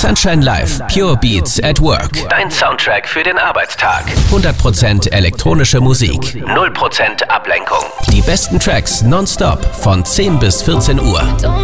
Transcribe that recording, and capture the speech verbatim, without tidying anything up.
Sunshine Live, Pure Beats at Work. Dein Soundtrack für den Arbeitstag. hundert Prozent elektronische Musik. null Prozent Ablenkung. Die besten Tracks nonstop von zehn bis vierzehn Uhr.